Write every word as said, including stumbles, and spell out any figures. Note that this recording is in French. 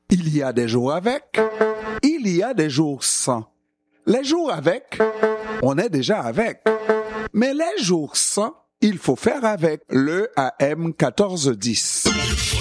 Il y a des jours avec, il y a des jours sans. Les jours avec, on est déjà avec. Mais les jours sans, il faut faire avec le A M quatorze dix.